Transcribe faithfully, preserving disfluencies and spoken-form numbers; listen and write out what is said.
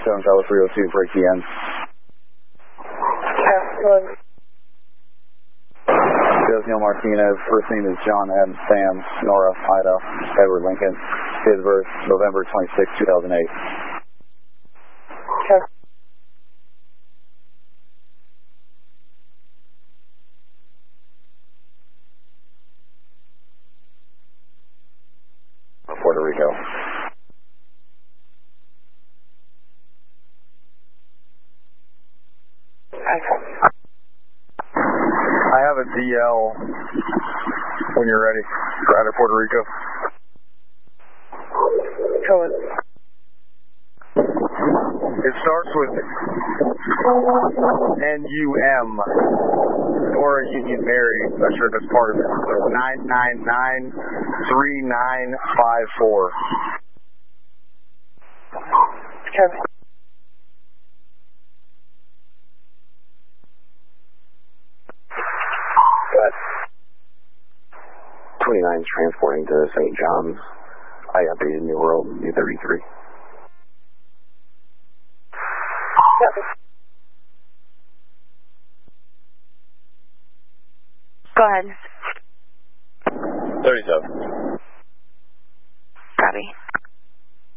seven Tower three oh two, break the ends. Okay. Says Neil Martinez, first name is John M. Sam, Nora, Ida, Edward Lincoln, date of birth, November twenty-sixth, two thousand eight. Okay. Puerto Rico. Okay. I have a D L when you're ready. Out of Puerto Rico. Go in. It starts with N U M, or Union Mary. I'm not sure if that's part of it. So nine nine nine three nine five four. Okay. twenty-nine is transporting to Saint John's. I updated New World, U thirty-three. Yep. Go ahead. thirty-seven. Copy.